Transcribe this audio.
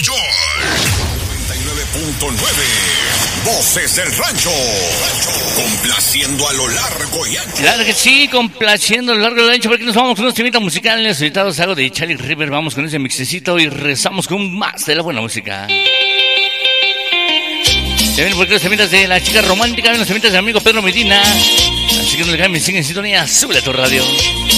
York. 99.9. Voces del Rancho. Complaciendo a lo largo y ancho. Claro que sí, complaciendo a lo largo y ancho, porque nos vamos con unos temitas musicales. Editados algo de Charlie River. Vamos con ese mixecito y rezamos con más de la buena música. También porque los temitas de La Chica Romántica, los temitas del amigo Pedro Medina. Así que no le cambien, sigue en sintonía, sube a tu radio.